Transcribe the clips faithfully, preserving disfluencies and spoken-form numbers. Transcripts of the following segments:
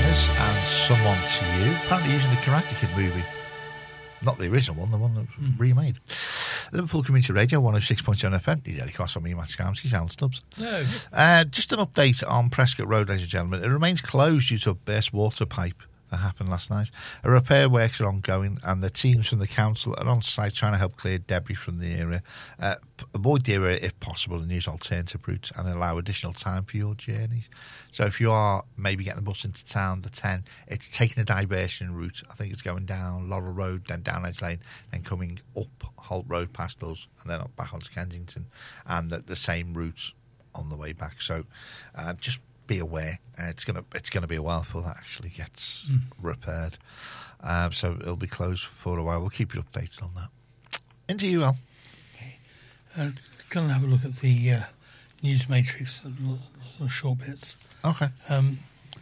Manners and Someone to You, apparently using the Karate Kid movie. Not the original one, the one that was mm. remade. Liverpool Community Radio, one oh six point seven F M. Daily Cross on me, Matt Skamsky, Alan Stubbs. No. Uh, just an update on Prescott Road, ladies and gentlemen. It remains closed due to a burst water pipe that happened last night. A repair works are ongoing, and the teams from the council are on site trying to help clear debris from the area. Uh, avoid the area if possible and use alternative routes and allow additional time for your journeys. So if you are maybe getting the bus into town, the ten, it's taking a diversion route. I think it's going down Laurel Road, then down Edge Lane, then coming up Holt Road past us, and then up back onto Kensington, and the, the same route on the way back. So uh, just be aware. Uh, it's gonna it's gonna be a while before that actually gets mm. repaired. Um, so it'll be closed for a while. We'll keep you updated on that. Into you, Al. Okay. Uh, going to have a look at the uh, news matrix, some short bits. Okay. Um,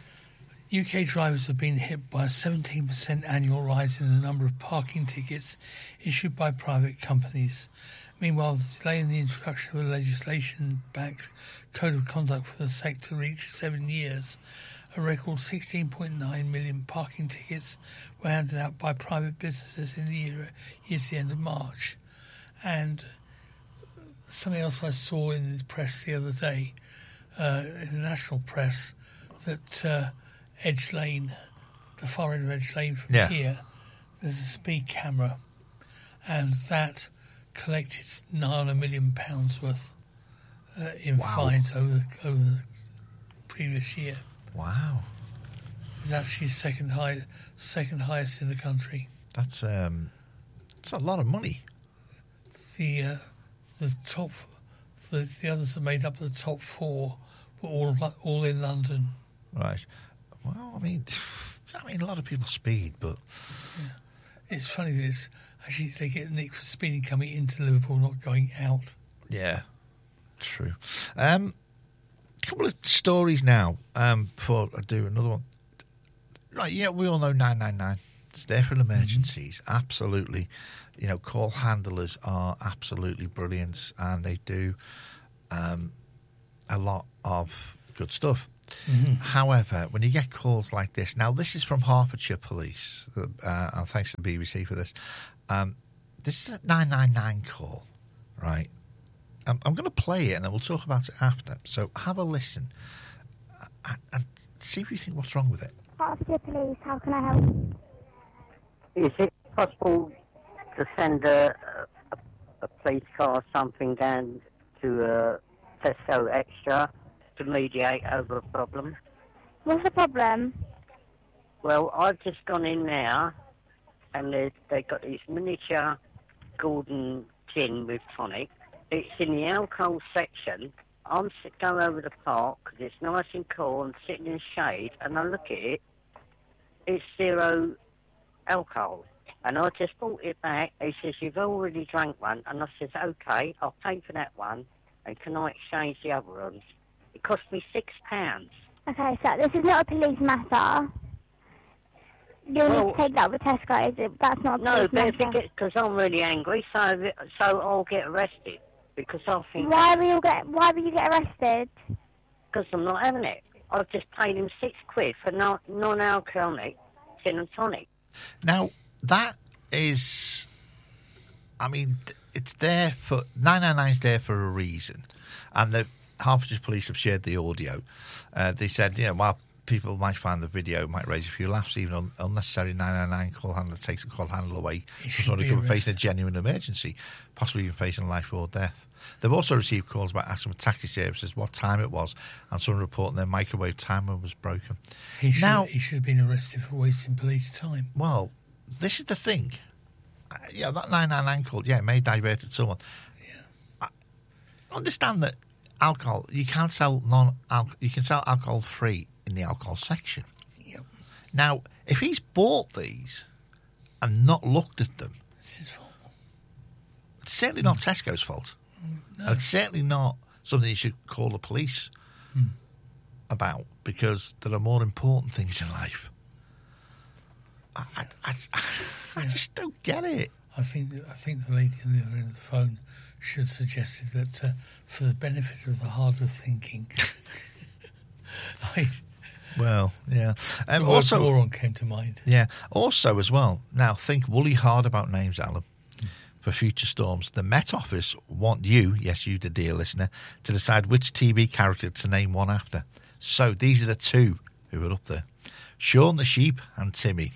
U K drivers have been hit by a seventeen percent annual rise in the number of parking tickets issued by private companies. Meanwhile, the delay in the introduction of a legislation-backed code of conduct for the sector reached seven years. A record sixteen point nine million parking tickets were handed out by private businesses in the year, year to the end of March. And something else I saw in the press the other day, uh, in the national press, that uh, Edge Lane, the far end of Edge Lane from yeah. here, there's a speed camera, and that collected nine a million pounds worth uh, in wow. fines over the, over the previous year. Wow! It was actually second high, second highest in the country. That's um, that's a lot of money. The uh, the top, the the others that made up the top four were all all in London. Right. Well, I mean, I mean, a lot of people speed, but yeah. It's funny that it's actually they get nicked for speeding coming into Liverpool, not going out. Yeah, true. Um, a couple of stories now um, before I do another one. Right, yeah, we all know nine nine nine. It's there for emergencies, mm-hmm. absolutely. You know, call handlers are absolutely brilliant, and they do um, a lot of good stuff. Mm-hmm. However, when you get calls like this, now this is from Hertfordshire Police, uh, and thanks to the B B C for this. Um, this is a nine nine nine call, right? I'm, I'm going to play it and then we'll talk about it after. So have a listen and, and see if you think what's wrong with it. Hertfordshire Police, how can I help? Is it possible to send a, a, a police car or something down to uh, Tesco Extra to mediate over a problem? What's the problem? Well, I've just gone in now and they they got this miniature Gordon gin with tonic. It's in the alcohol section. I'm sit, going over the park because it's nice and cool and sitting in the shade, and I look at it, it's zero alcohol. And I just brought it back. He says, you've already drank one. And I says, okay, I'll pay for that one, and can I exchange the other ones? It cost me six pounds. Okay, so this is not a police matter. You'll well, need to take that with Tesco, is it? That's not a no, police matter. No, because I'm really angry, so so I'll get arrested. Because I think... Why will you get, why will you get arrested? Because I'm not having it. I've just paid him six quid for non, non-alcoholic gin and tonic. Now, that is... I mean, it's there for... nine nine nine's there for a reason. And the Hertfordshire Police have shared the audio. Uh, they said, you know, while people might find the video might raise a few laughs, even un- unnecessary nine nine nine call handler takes the call handler away from somebody who could be facing a genuine emergency, possibly even facing life or death. They've also received calls about asking for taxi services, what time it was, and someone reporting their microwave timer was broken. He should, now, he should have been arrested for wasting police time. Well, this is the thing. Uh, yeah, that nine nine nine call, yeah, it may have diverted someone. Yeah. I understand that alcohol, you can't sell non-alcohol, you can sell alcohol free in the alcohol section. Yep. Now, if he's bought these and not looked at them, it's his fault. It's certainly not Tesco's fault. No. And it's certainly not something you should call the police hmm. about, because there are more important things in life. I, I, I, I yeah. just don't get it. I think I think the lady on the other end of the phone should have suggested that uh, for the benefit of the harder thinking, I Well, yeah. Um, The also, word moron came to mind. yeah. Also, as well. Now, think woolly hard about names, Alan, for future storms. The Met Office want you, yes, you, the dear listener, to decide which T V character to name one after. So these are the two who are up there: Shaun the sheep and Timmy.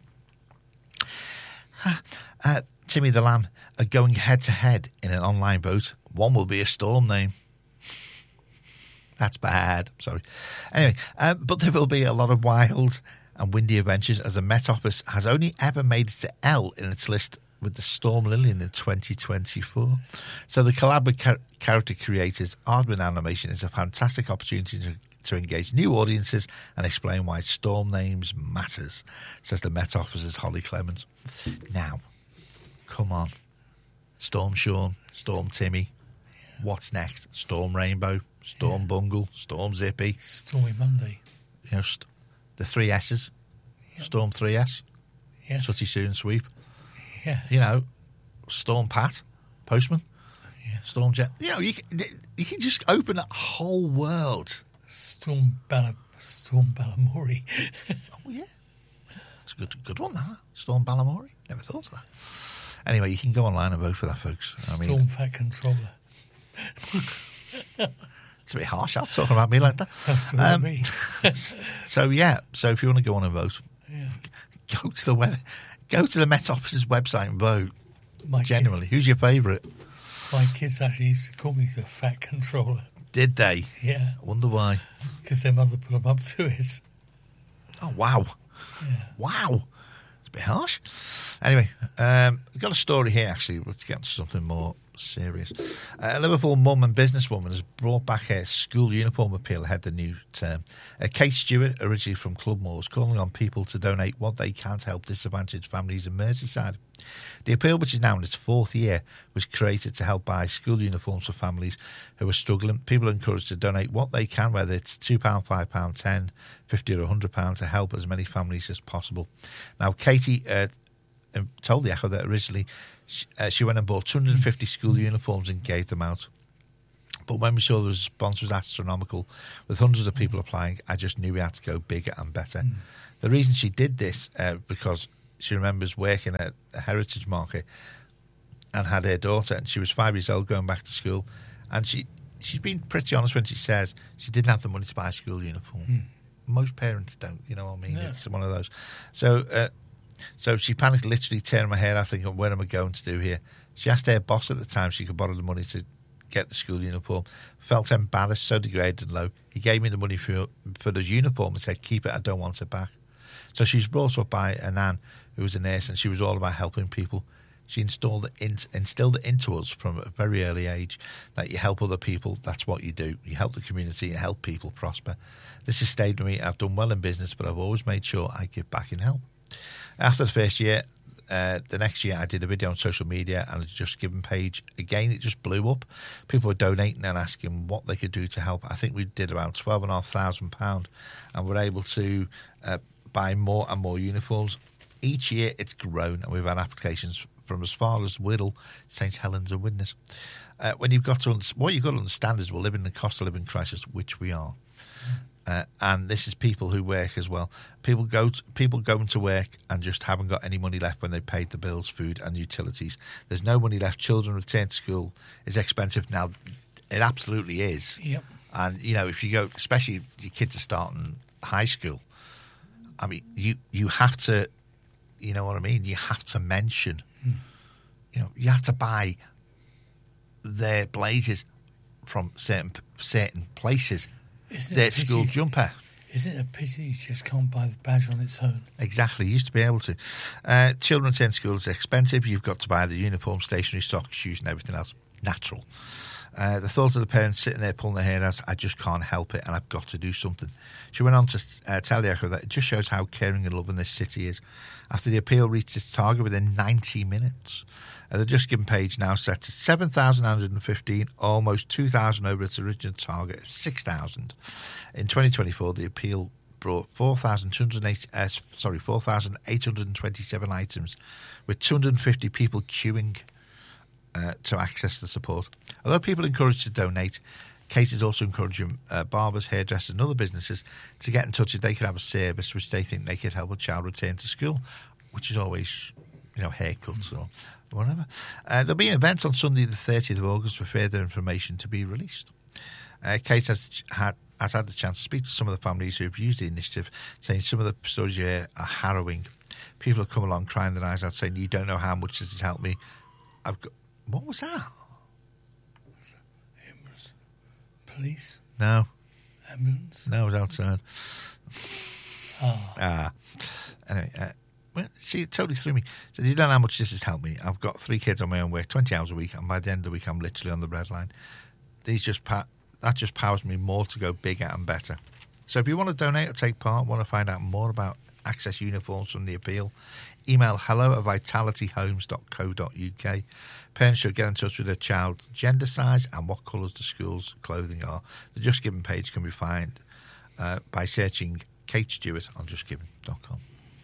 Uh, Timmy the lamb are going head to head in an online vote. One will be a storm name. That's bad. Sorry. Anyway, uh, but there will be a lot of wild and windy adventures, as the Met Office has only ever made it to L in its list with the Storm Lillian in twenty twenty-four. So the collab with char- character creators Aardman Animation is a fantastic opportunity to, to engage new audiences and explain why storm names matters, says the Met Office's Holly Clemens. Now, come on. Storm Shaun, Storm Timmy. What's next? Storm Rainbow, Storm yeah. Bungle, Storm Zippy. Stormy Monday. You know, st- the three S's. Yep. Storm three S. Yes. Sooty Soon Sweep. Yeah. You know, Storm Pat, Postman. Yeah. Storm Jet. You know, you can, you can just open a whole world. Storm Bala, Storm Balamori. Oh, yeah. It's a good, good one, that. Storm Balamori. Never thought of that. Anyway, you can go online and vote for that, folks. I Storm mean, Fat Controller. It's a bit harsh, out talking about me like that. That's um, me. So, yeah. So, if you want to go on and vote, yeah. go to the weather. Go to the Met Office's website and vote. My Generally, kid, who's your favourite? My kids actually used to call me the Fat Controller. Did they? Yeah. I wonder why. Because their mother put them up to it. Oh, wow. Yeah. Wow. It's a bit harsh. Anyway, um, I've got a story here, actually. Let's get to something more serious. Uh, a Liverpool mum and businesswoman has brought back her school uniform appeal ahead of the new term. Uh, Kate Stewart, originally from Clubmoor, is calling on people to donate what they can to help disadvantaged families in Merseyside. The appeal, which is now in its fourth year, was created to help buy school uniforms for families who are struggling. People are encouraged to donate what they can, whether it's two pounds, five pounds, ten pounds, fifty pounds or one hundred pounds, to help as many families as possible. Now, Katie uh, told the Echo that originally she, uh, she went and bought two hundred fifty school uniforms and gave them out. But when we saw the response was astronomical, with hundreds of people applying, I just knew we had to go bigger and better. Mm. The reason she did this, uh, because she remembers working at a heritage market and had her daughter, and she was five years old going back to school, and she, she's been pretty honest when she says she didn't have the money to buy a school uniform. Mm. Most parents don't, you know what I mean? Yeah. It's one of those. So uh, so she panicked, literally tearing her hair out, thinking, what am I going to do here? She asked her boss at the time if she could borrow the money to get the school uniform. Felt embarrassed, so degraded and low. He gave me the money for, for the uniform and said, keep it, I don't want it back. So she was brought up by a nan who was a nurse, and she was all about helping people. She installed it, instilled it into us from a very early age that you help other people, that's what you do. You help the community and help people prosper. This has stayed with me. I've done well in business, but I've always made sure I give back in help. After the first year, uh, the next year I did a video on social media and a Just Giving page. Again, it just blew up. People were donating and asking what they could do to help. I think we did around twelve thousand five hundred pounds and we're able to uh, buy more and more uniforms. Each year it's grown and we've had applications from as far as Whittle, Saint Helens and Widnes. Uh, when you've got to, what you've got to understand is we're living in a cost of living crisis, which we are. Uh, and this is people who work as well. People go to, people going to work and just haven't got any money left when they paid the bills, food and utilities. There's no money left. Children return to school is expensive now. It absolutely is. Yep. And you know, if you go, especially if your kids are starting high school, I mean, you you have to, you know what I mean. You have to mention, mm. you know, you have to buy their blazers from certain certain places. Isn't Their school jumper. Isn't it a pity you just can't buy the badge on its own? Exactly. You used to be able to. Uh, children attend school is expensive. You've got to buy the uniform, stationery, socks, shoes and everything else. Natural. Uh, the thought of the parents sitting there pulling their hair out, I just can't help it and I've got to do something. She went on to uh, tell the Echo that it just shows how caring and loving this city is. After the appeal reached its target within ninety minutes, uh, the Just Giving page now set to seven thousand nine hundred fifteen, almost two thousand over its original target of six thousand. In twenty twenty-four, the appeal brought four thousand two hundred eight, uh, sorry, four thousand eight hundred twenty-seven items, with two hundred fifty people queuing Uh, to access the support. Although people are encouraged to donate, Kate is also encouraging uh, barbers, hairdressers and other businesses to get in touch if they could have a service which they think they could help a child return to school, which is always, you know, haircuts or whatever. Uh, there'll be an event on Sunday the thirtieth of August for further information to be released. Uh, Kate has had, has had the chance to speak to some of the families who have used the initiative, saying some of the stories you hear are harrowing. People have come along crying their eyes out saying, you don't know how much this has helped me. I've got... What was that? Police? No. Ambulance? No, it was outside. Ah. Ah. Anyway, uh, well, see, it totally threw me. So you don't know how much this has helped me. I've got three kids on my own work, twenty hours a week, and by the end of the week, I'm literally on the red line. These just pa- that just powers me more to go bigger and better. So if you want to donate or take part, want to find out more about Access uniforms from the appeal, email hello at vitality homes dot co dot uk. Parents should get in touch with their child's gender size and what colours the school's clothing are. The Just Giving page can be found uh, by searching Kate Stewart on just giving dot com.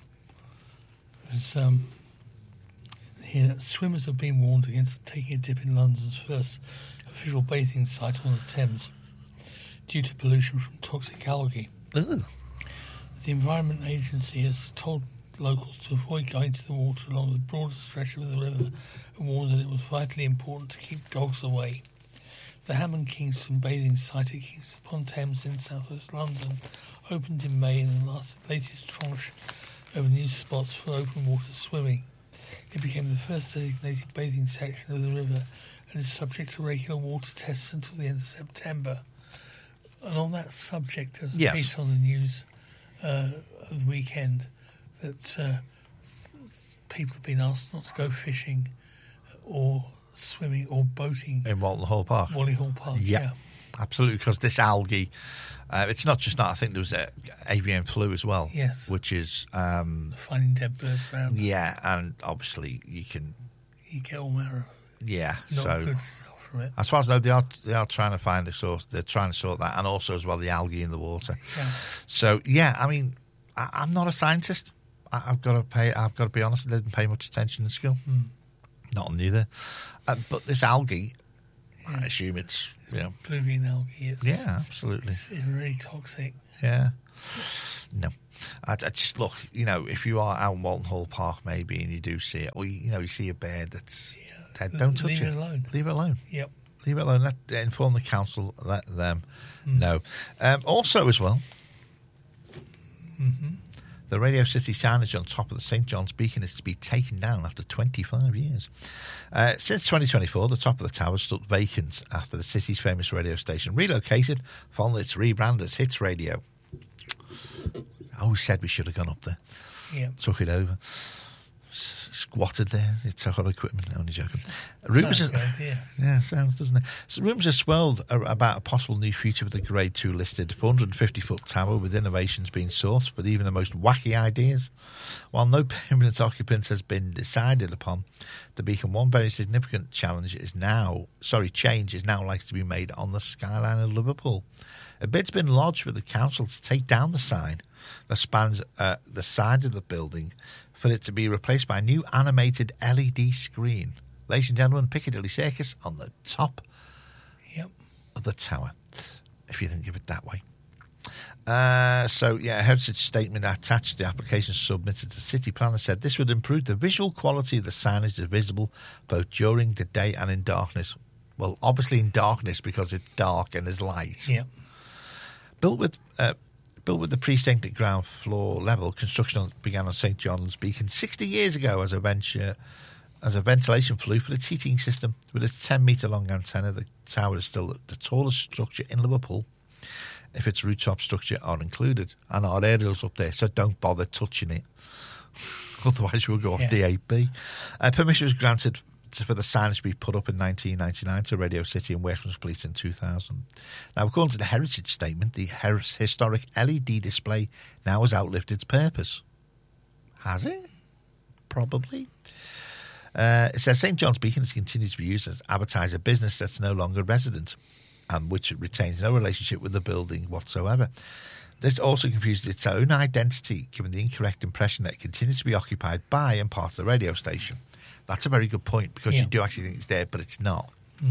There's, um, here, swimmers have been warned against taking a dip in London's first official bathing site on the Thames due to pollution from toxic algae. Ugh. The Environment Agency has told locals to avoid going to the water along the broader stretch of the river and warned that it was vitally important to keep dogs away. The Hammond Kingston bathing site at Kingston upon Thames in southwest London opened in May in the last, latest tranche of new spots for open water swimming. It became the first designated bathing section of the river and is subject to regular water tests until the end of September. And on that subject, there's a Yes. piece on the news uh, of the weekend that uh, people have been asked not to go fishing or swimming or boating In Walton Hall Park. Wally Hall Park. Yeah. Yeah. Absolutely, because this algae, uh, it's not just that. I think there was a avian flu as well. Yes. Which is, um, Finding dead birds around. yeah, and obviously you can, You get all manner of yeah. not so good stuff from it. as far as I know, they are they are trying to find a source. They're trying to sort that, and also as well the algae in the water. Yeah. So yeah, I mean, I, I'm not a scientist. I, I've got to pay. I've got to be honest. I didn't pay much attention in school. Mm. Not on either. Uh, but this algae, Yeah. I assume it's you know, Blue green algae. It's, yeah, absolutely. It's really toxic. Yeah. No. I, I just look, you know, if you are out in Walton Hall Park maybe and you do see it, or you, you know, you see a bird that's Yeah. dead, don't touch Leave it. it alone. Leave it alone. Yep. Leave it alone. Let inform the council. Let them Mm. know. Um, also, as well, Mm-hmm. the Radio City signage on top of the Saint John's Beacon is to be taken down after twenty-five years. Uh, since twenty twenty-four, the top of the tower stood vacant after the city's famous radio station relocated following its rebrand as Hits Radio. I always said we should have gone up there. Yep. Took it over. S- squatted there. It took our equipment. Only joking. Rumours Sounds are, a good idea. yeah, sounds, doesn't it? So rumours have swelled a- about a possible new future with the Grade two listed four hundred fifty foot tower with innovations being sought, but even the most wacky ideas. While no permanent occupant has been decided upon, the Beacon one very significant challenge is now, sorry, change is now likely to be made on the skyline of Liverpool. A bid's been lodged with the council to take down the sign that spans uh, the side of the building for it to be replaced by a new animated L E D screen. Ladies and gentlemen, Piccadilly Circus on the top Yep. of the tower, if you think of it that way. Uh, so, yeah, a heritage statement attached to the application submitted to City Planner said this would improve the visual quality of the signage that is visible both during the day and in darkness. Well, obviously in darkness because it's dark and there's light. Yep. Built with uh, built with the precinct at ground floor level, construction began on Saint John's Beacon sixty years ago as a venture as a ventilation flue for its heating system. With its ten metre long antenna, the tower is still the tallest structure in Liverpool, if its rooftop structure are included. And our aerials up there, so don't bother touching it. Otherwise, we'll go off Yeah. D A B. Uh, permission was granted to, for the signage to be put up in nineteen ninety-nine to Radio City and Wakeham Police in two thousand. Now, according to the heritage statement, the her- historic L E D display now has outlived its purpose. Has it? Probably. Uh, it says Saint John's Beacon has continued to be used as advertise a business that's no longer resident and which retains no relationship with the building whatsoever. This also confused its own identity, given the incorrect impression that it continues to be occupied by and part of the radio station. That's a very good point, because Yeah. you do actually think it's there, but it's not. Mm.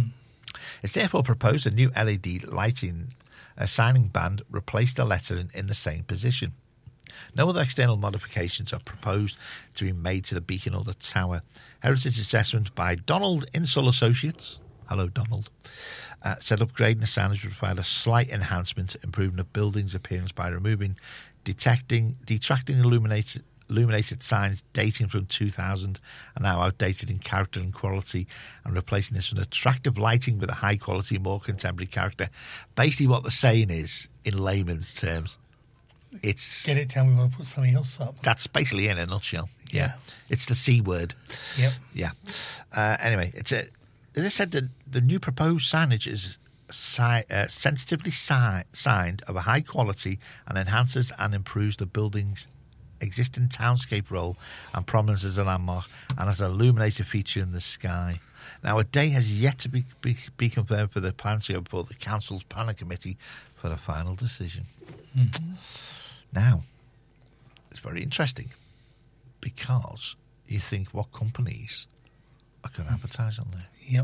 It's therefore proposed a new L E D lighting uh, signing band replaced the lettering in the same position. No other external modifications are proposed to be made to the beacon or the tower. Heritage assessment by Donald Insall Associates, hello Donald, uh, said upgrading the signage would provide a slight enhancement, improving the building's appearance by removing, detecting, detracting illuminated, illuminated signs dating from two thousand and now outdated in character and quality, and replacing this with attractive lighting with a high quality, more contemporary character. Basically what they're saying is, in layman's terms, it's... Get it down, we want to put something else up. That's basically in a nutshell. Yeah. Yeah. It's the C word. Yep. Yeah. Uh, anyway, it's a, as I said, the, the new proposed signage is si- uh, sensitively si- signed of a high quality and enhances and improves the building's existing townscape role and prominence as a landmark and as an illuminated feature in the sky. Now, a day has yet to be, be, be confirmed for the plan to go before the council's planning committee for a final decision. Mm-hmm. Now, it's very interesting because you think what companies are going to advertise on there. Yep.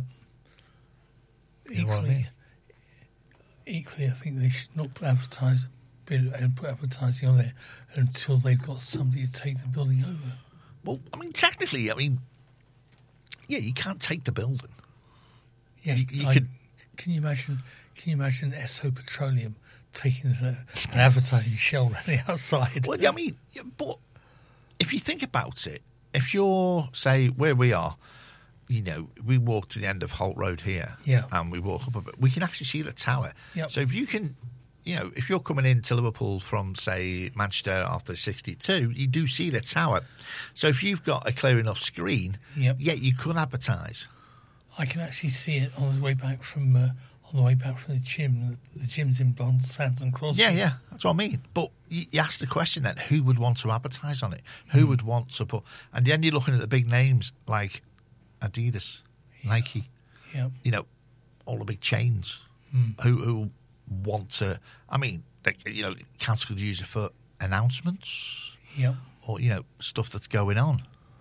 You know what I Equally, mean? equally, I think they should not put advertise, and put advertising on there until they've got somebody to take the building over. Well, I mean, technically, I mean, yeah, you can't take the building. Yeah, You- you I- could- Can you imagine? Can you imagine Esso Petroleum taking the, an advertising shell around the outside? Well, I mean, yeah, but if you think about it, if you're, say, where we are, you know, we walk to the end of Holt Road here, Yeah. and we walk up a bit, we can actually see the tower. Yep. So if you can, you know, if you're coming into Liverpool from, say, Manchester after sixty-two, you do see the tower. So if you've got a clear enough screen, Yep. yeah, you could advertise. I can actually see it on the way back from uh, on the way back from the gym. The gym's in Blonde Sands and Crosby. Yeah, yeah, that's what I mean. But you, you ask the question then, who would want to advertise on it? Who mm. would want to put... And then you're looking at the big names like Adidas, yeah. Nike, yeah. you know, all the big chains mm. who, who want to... I mean, they, you know, council could use it for announcements yeah. or, you know, stuff that's going on.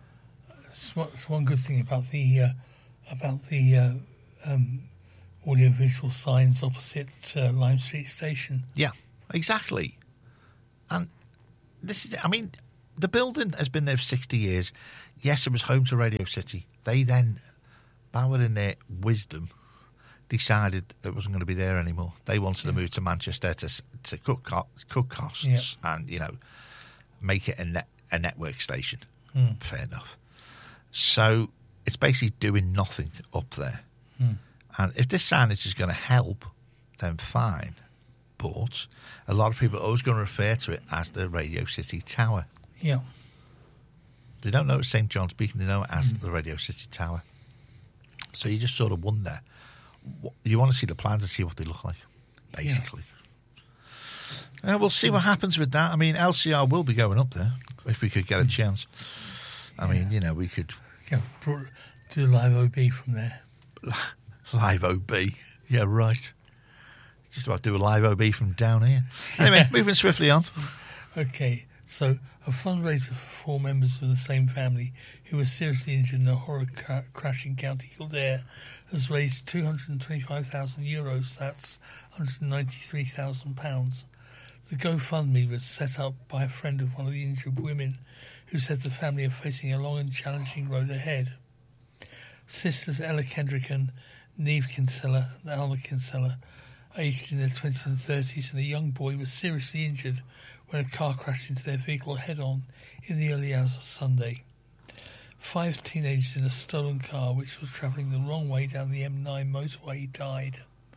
It's one, it's one good thing about the... Uh, about the uh, um, audiovisual signs opposite uh, Lime Street Station. Yeah, exactly. And this is, I mean, the building has been there for sixty years. Yes, it was home to Radio City. They then, Bauer in their wisdom, decided it wasn't going to be there anymore. They wanted yeah. to move to Manchester to to cut, co- cut costs yeah. and, you know, make it a, net, a network station. Mm. Fair enough. So... it's basically doing nothing up there. Hmm. And if this signage is going to help, then fine. But a lot of people are always going to refer to it as the Radio City Tower. Yeah. They don't know it's Saint John's Beacon, they know it as hmm. the Radio City Tower. So you just sort of wonder, what, you want to see the plans and see what they look like, basically. Yeah. Uh, we'll see what happens with that. I mean, L C R will be going up there, if we could get a chance. I yeah. mean, you know, we could... Yeah, do live O B from there. Live O B, yeah, right. Just about do a live O B from down here. Anyway, moving swiftly on. Okay, so a fundraiser for four members of the same family who were seriously injured in a horror ca- crash in County Kildare has raised two hundred twenty-five thousand euros. That's one hundred ninety-three thousand pounds. The GoFundMe was set up by a friend of one of the injured women, who said the family are facing a long and challenging road ahead. Sisters Ella Kendrick and Neve Kinsella and Alma Kinsella, aged in their twenties and thirties, and a young boy was seriously injured when a car crashed into their vehicle head-on in the early hours of Sunday. Five teenagers in a stolen car, which was travelling the wrong way down the M nine motorway, died.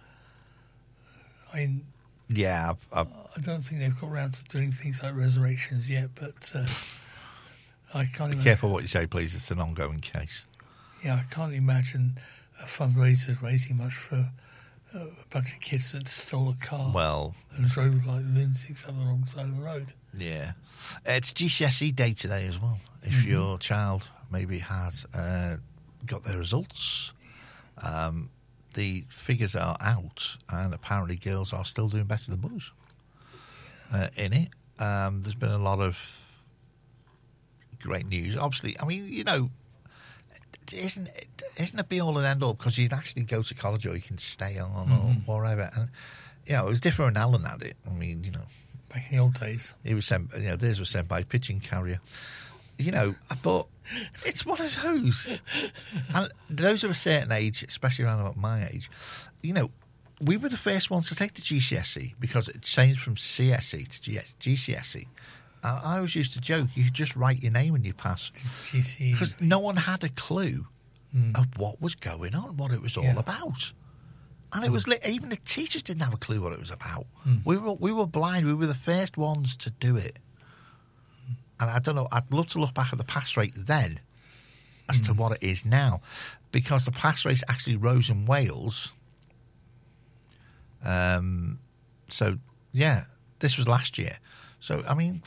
I mean, yeah, I've, I've... I don't think they've got around to doing things like resurrections yet, but... Uh, I can't Be imagine. careful what you say, please. It's an ongoing case. Yeah, I can't imagine a fundraiser raising much for uh, a bunch of kids that stole a car well, and drove like lunatics on the wrong side of the road. Yeah. It's G C S E day today as well. If mm-hmm. your child maybe has uh, got their results, um, the figures are out, and apparently girls are still doing better than boys uh, in it. Um, there's been a lot of great news. Obviously, I mean, you know, isn't it isn't a be all and end all, because you'd actually go to college or you can stay on Mm-hmm. or whatever. And you know, it was different when Alan had it. I mean, you know, Back in the old days. he was sent. You know, theirs was sent by a pigeon carrier. You know, but it's one of those. And those of a certain age, especially around about my age, you know, we were the first ones to take the G C S E because it changed from C S E to G C S E. I, I always used to joke, you could just write your name when you pass. G C. Because no one had a clue Mm. of what was going on, what it was all Yeah. about. And it was li- even the teachers didn't have a clue what it was about. Mm. We were we were blind. We were the first ones to do it. And I don't know, I'd love to look back at the pass rate then as to what it is now. Because the pass rate actually rose in Wales. Um, so, yeah, this was last year. So, I mean,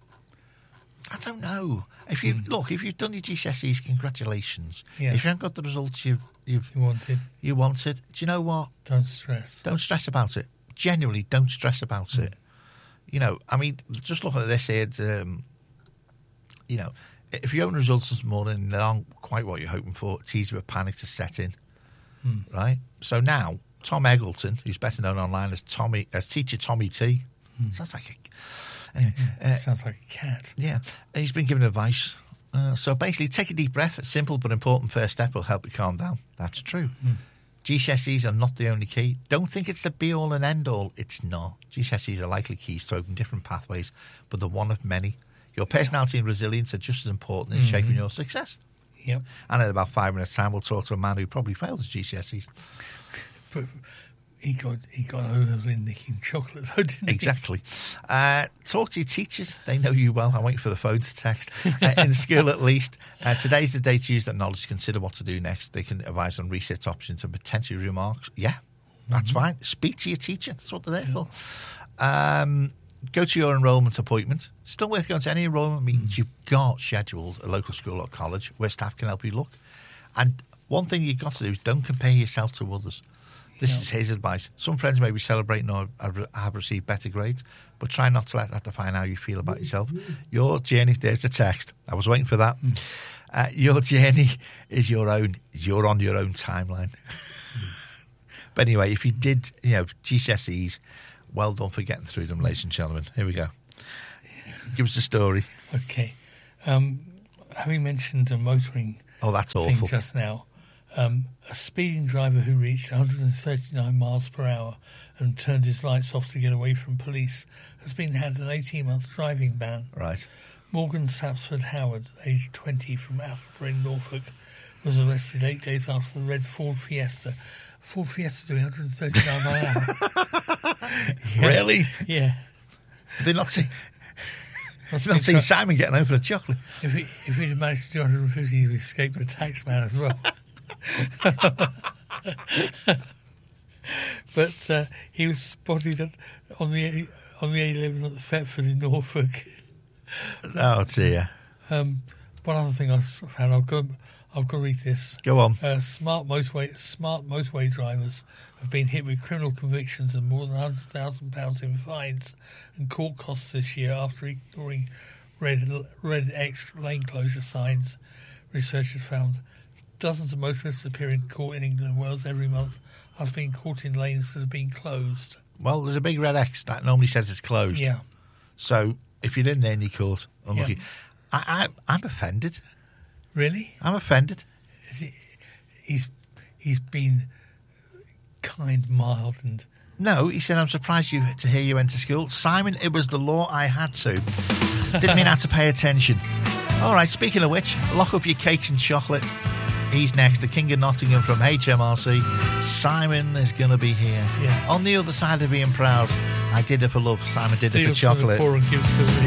I don't know. If you look, if you've done your G C S Es, congratulations. Yeah. If you haven't got the results you you've, You wanted. you wanted, do you know what? Don't stress. Don't stress about it. Genuinely, don't stress about it. You know, I mean, just look at this here. Um, you know, if your own results this morning and they aren't quite what you're hoping for, it's easy for panic to set in, Hmm. right? So now, Tom Eggleton, who's better known online as Tommy, as Teacher Tommy T, sounds like a anyway. Uh, Sounds like a cat. yeah, and he's been given advice. Uh, so basically, take a deep breath. A simple but important first step will help you calm down. That's true. G C S Es are not the only key. Don't think it's the be-all and end-all. It's not. G C S Es are likely keys to open different pathways, but they're one of many. Your personality and resilience are just as important in shaping your success. Yep. And in about five minutes' time, we'll talk to a man who probably failed his G C S Es. But he got he got over in nicking chocolate though, didn't he? Exactly. Uh, talk to your teachers. They know you well. I'm waiting for the phone to text. Uh, in school, at least. Uh, today's the day to use that knowledge to consider what to do next. They can advise on research options and potentially remarks. Yeah, that's fine. Speak to your teacher. That's what they're there for. Um, go to your enrolment appointment. Still worth going to any enrolment meetings you've got scheduled at local school or college where staff can help you look. And one thing you've got to do is don't compare yourself to others. This Yeah. is his advice. Some friends may be celebrating or have received better grades, but try not to let that define how you feel about yourself. Your journey, there's the text. I was waiting for that. Uh, your journey is your own. You're on your own timeline. But anyway, if you did, you know, G C S Es, well done for getting through them, ladies and gentlemen. Here we go. Give us a story. Okay. Um, having mentioned the motoring Oh, that's thing awful. just now, um, a speeding driver who reached one hundred thirty-nine miles per hour and turned his lights off to get away from police has been handed an eighteen-month driving ban. Right. Morgan Sapsford Howard, aged twenty, from Attleborough in Norfolk, was arrested eight days after the red Ford Fiesta. Ford Fiesta doing one hundred thirty-nine miles an hour. Yeah. Really? Yeah. They're not see, Must not be seeing try- Simon getting over a chocolate. If he if he'd have managed to do one hundred fifty, he'd escape the tax man as well. But uh, he was spotted at, on the on the A eleven at the Thetford in Norfolk. Oh, dear. Um, one other thing I found, I've got I've got to read this. Go on. Uh, smart motorway smart motorway drivers have been hit with criminal convictions and more than one hundred thousand pounds in fines and court costs this year after ignoring red red X lane closure signs. Researchers found dozens of motorists appear in court in England and Wales every month after being caught in lanes that have been closed. Well, there's a big red X that normally says it's closed. Yeah. So if you're in there and you're caught, unlucky. Yeah. I, I, I'm offended. Really? I'm offended. Is he, he's he's been kind, mild, and No, he said, I'm surprised you to hear you went to school. Simon, it was the law, I had to. Didn't mean I had to pay attention. All right, speaking of which, lock up your cakes and chocolate. He's next, the King of Nottingham from H M R C. Simon is going to be here. Yeah. On the other side of being proud, I did it for love. Simon did it for steals from the chocolate. poor and gives to the